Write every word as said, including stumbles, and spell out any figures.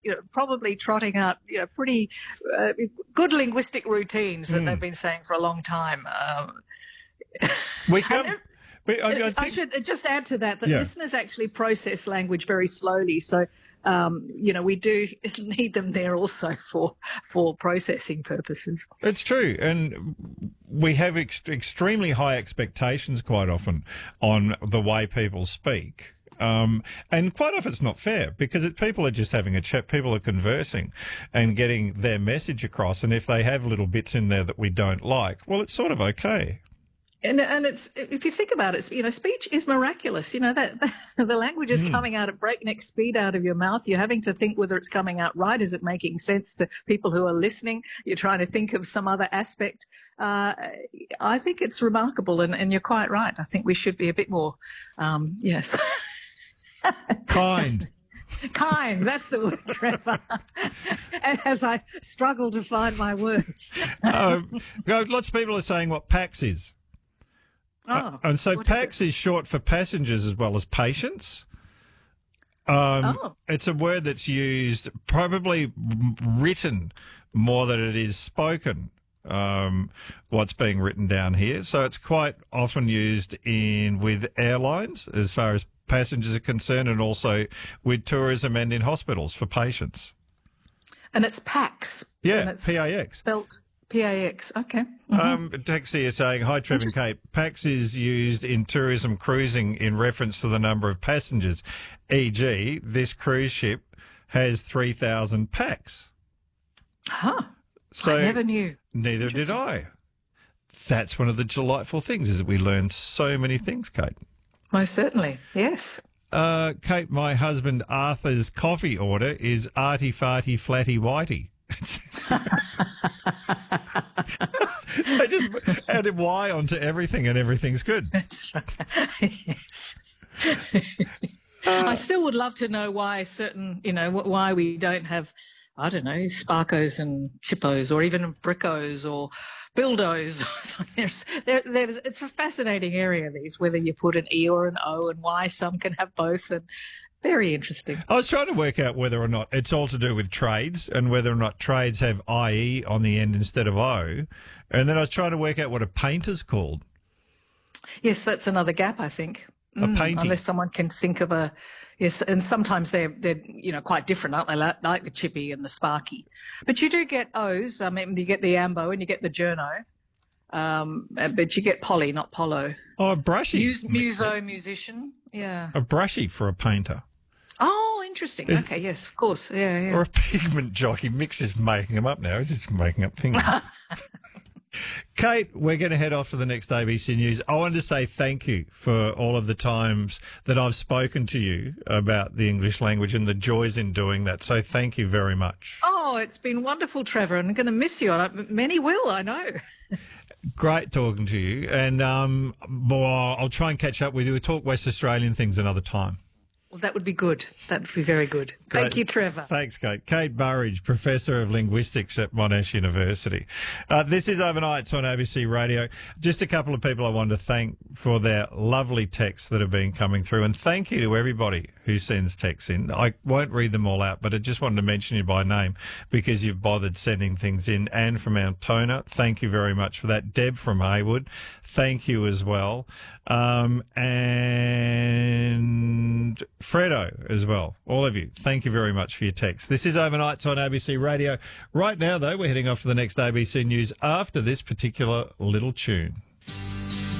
you know, probably trotting out, you know, pretty uh, good linguistic routines that mm. they've been saying for a long time. Um, we come. We, I, I, think, I should just add to that that yeah. listeners actually process language very slowly. So, um, you know, we do need them there also for for processing purposes. It's true. And we have ex- extremely high expectations quite often on the way people speak. Um, and quite often it's not fair because it, people are just having a chat, people are conversing and getting their message across. And if they have little bits in there that we don't like, well, it's sort of okay. And and it's, if you think about it, you know, speech is miraculous. You know, that the language is mm. coming out at breakneck speed out of your mouth. You're having to think whether it's coming out right. Is it making sense to people who are listening? You're trying to think of some other aspect. Uh, I think it's remarkable, and, and you're quite right. I think we should be a bit more, um, yes. Kind. Kind, that's the word, Trevor. As I struggle to find my words. uh, lots of people are saying what PAX is. Oh, uh, and so PAX is, is short for passengers as well as patients. Um, oh. It's a word that's used, probably written more than it is spoken, um, what's being written down here. So it's quite often used in with airlines as far as passengers are concerned, and also with tourism and in hospitals for patients. And it's PAX. Yeah, and it's P A X. Spelt P A X, okay. Mm-hmm. Um, Taxi is saying, hi, Trev and Kate. PAX is used in tourism cruising in reference to the number of passengers. for example, this cruise ship has three thousand PAX. Huh. So I never knew. Neither did I. That's one of the delightful things, is that we learn so many things, Kate. Most certainly, yes. Uh, Kate, my husband Arthur's coffee order is arty farty flatty whitey. So just add a Y onto everything and everything's good. That's right. Yes. uh, I still would love to know why certain, you know, why we don't have, I don't know, Sparkos and Chippos, or even Brickos or Bildos. there's, there, there's, it's a fascinating area, these, whether you put an E or an O, and why some can have both. And very interesting. I was trying to work out whether or not it's all to do with trades, and whether or not trades have I E on the end instead of O. And then I was trying to work out what a painter's called. Yes, that's another gap, I think. A mm, painting. Unless someone can think of a, yes, and sometimes they're, they're, you know, quite different, aren't they? Like, like the Chippy and the Sparky. But you do get O's. I mean, you get the Ambo and you get the Journo. Um, but you get Polly, not Polo. Oh, a brushy. Mus- muso, musician. Yeah. A brushy for a painter. Oh, interesting. Is, okay, yes, of course. Yeah, yeah. Or a pigment jockey. Mick's just making them up now. He's just making up things. Kate, we're going to head off to the next A B C News. I wanted to say thank you for all of the times that I've spoken to you about the English language and the joys in doing that. So thank you very much. Oh, it's been wonderful, Trevor, and I'm going to miss you. Many will, I know. Great talking to you. And um, well, I'll try and catch up with you. We'll talk West Australian things another time. Well, that would be good. That would be very good. Great. Thank you, Trevor. Thanks, Kate. Kate Burridge, Professor of Linguistics at Monash University. Uh, this is Overnights on A B C Radio. Just a couple of people I wanted to thank for their lovely texts that have been coming through. And thank you to everybody who sends texts in. I won't read them all out, but I just wanted to mention you by name because you've bothered sending things in. Anne from Altona, thank you very much for that. Deb from Haywood, thank you as well. Um, and Fredo as well. All of you, thank you very much for your text. This is Overnights on A B C Radio. Right now, though, we're heading off to the next A B C News after this particular little tune.